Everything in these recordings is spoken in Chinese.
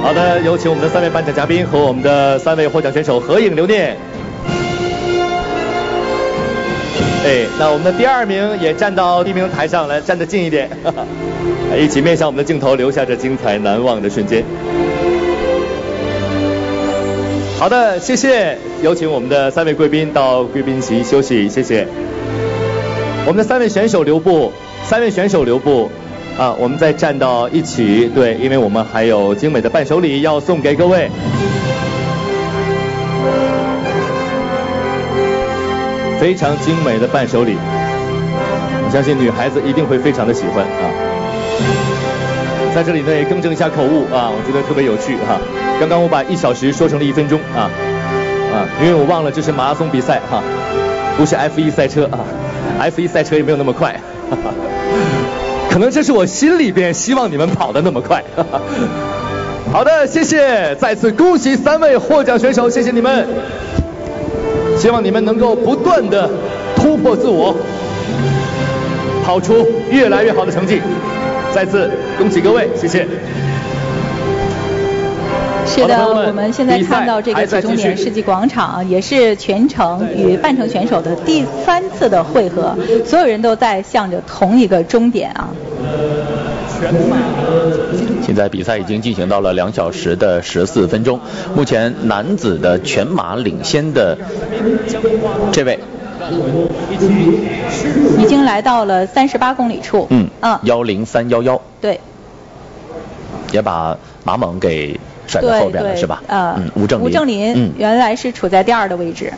好的，有请我们的3位颁奖嘉宾和我们的3位获奖选手合影留念。那我们的第2名也站到第1名台上来，站得近一点，一起面向我们的镜头，留下这精彩难忘的瞬间。好的，谢谢，有请我们的3位贵宾到贵宾席休息，谢谢。我们的3位选手留步我们再站到一起，对，因为我们还有精美的伴手礼要送给各位。非常精美的伴手礼，我相信女孩子一定会非常的喜欢啊。在这里呢也更正一下口误啊，我觉得特别有趣哈。刚刚我把1小时说成了1分钟啊，因为我忘了这是马拉松比赛哈，不是 F1 赛车啊，F1 赛车也没有那么快，可能这是我心里边希望你们跑得那么快。好的，谢谢，再次恭喜3位获奖选手，谢谢你们。希望你们能够不断的突破自我，跑出越来越好的成绩。再次恭喜各位，谢谢。 是的，我们现在看到这个起终点世纪广场，也是全程与半程选手的第3次的汇合，所有人都在向着同一个终点啊。 现在比赛已经进行到了2小时的14分钟，目前男子的全马领先的这位已经来到了38公里处 ，10311， 对， 也把马猛给甩在后边了是吧？吴正林原来是处在第2的位置，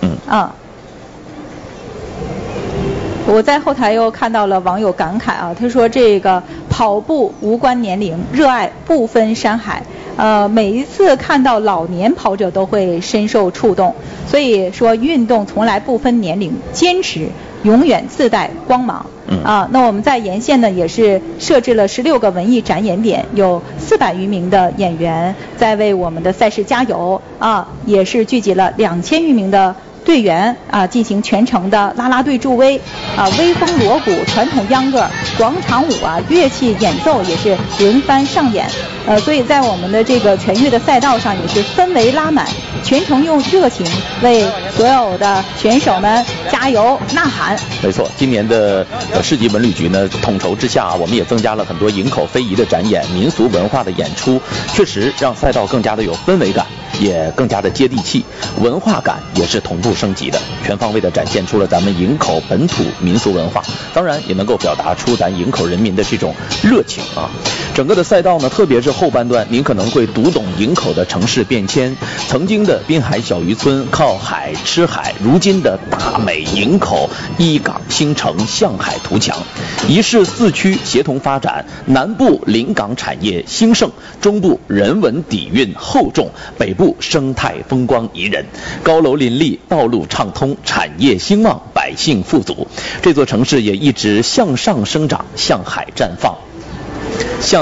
我在后台又看到了网友感慨啊，他说这个跑步无关年龄，热爱不分山海，每一次看到老年跑者都会深受触动，所以说运动从来不分年龄，坚持永远自带光芒。那我们在沿线呢也是设置了16个文艺展演点，有400余名的演员在为我们的赛事加油也是聚集了2000余名的队员进行全程的啦啦队助威微风锣鼓、传统秧歌、广场舞乐器演奏也是轮番上演，所以在我们的这个全域的赛道上也是氛围拉满，全程用热情为所有的选手们加油呐喊。 没错，今年的市级文旅局呢统筹之下，我们也增加了很多营口非遗的展演、民俗文化的演出，确实让赛道更加的有氛围感，也更加的接地气，文化感也是同步升级的，全方位的展现出了咱们营口本土民俗文化，当然也能够表达出咱营口人民的这种热情啊。整个的赛道呢，特别是后半段，您可能会读懂营口的城市变迁，曾经的滨海小渔村靠海吃海，如今的大美营口依港兴城，向海图强，一市4区协同发展，南部临港产业兴盛，中部人文底蕴厚重，北部生态风光宜人，高楼林立，道路畅通，产业兴旺，百姓富足。这座城市也一直向上生长，向海绽放，